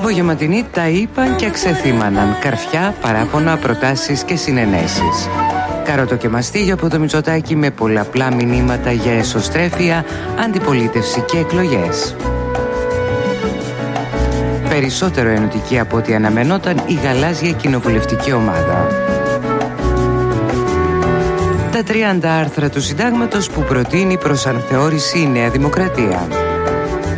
απογευματινοί τα είπαν και ξεθύμαναν. Καρφιά, παράπονα, προτάσεις και συνενέσεις. Καρότο και μαστίγιο από το Μητσοτάκη με πολλαπλά μηνύματα για εσωστρέφεια, αντιπολίτευση και εκλογές. Περισσότερο ενωτική από ό,τι αναμενόταν η γαλάζια κοινοβουλευτική ομάδα. Τα 30 άρθρα του συντάγματος που προτείνει προς αναθεώρηση η Νέα Δημοκρατία.